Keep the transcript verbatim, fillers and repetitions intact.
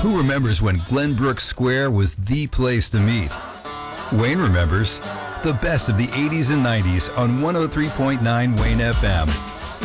Who remembers when Glenbrook Square was the place to meet? Wayne remembers the best of the eighties and nineties on one oh three point nine Wayne F M.